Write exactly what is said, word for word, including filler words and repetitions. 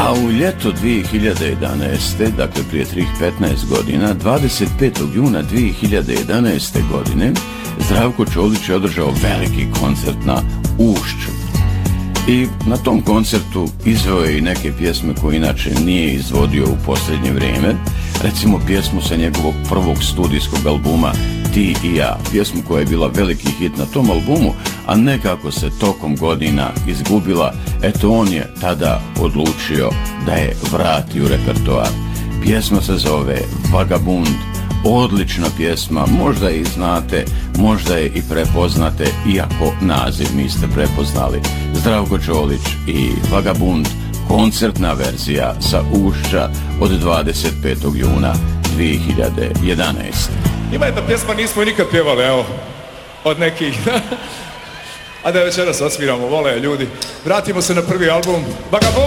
A u ljeto dvije hiljade jedanaeste. dakle prije trih petnaest godina, dvadeset petog juna dvije hiljade jedanaeste. godine, Zdravko Čolić je održao veliki koncert na Ušću. I na tom koncertu izveo je i neke pjesme koje inače nije izvodio u posljednje vrijeme. Recimo pjesmu sa njegovog prvog studijskog albuma Ti i ja, pjesmu koja je bila veliki hit na tom albumu, a nekako se tokom godina izgubila. Eto, on je tada odlučio da je vrati u repertoar. Pjesma se zove Vagabund, odlična pjesma, možda je i znate, možda je i prepoznate, iako naziv niste prepoznali. Zdravko Čolić i Vagabund, koncertna verzija sa Ušća od dvadeset petog juna dvije hiljade jedanaeste. Ima jedna pjesma, nismo je nikad pjevali, evo, od nekih. A da je večeras osviramo, vole ljudi. Vratimo se na prvi album. Vagabund!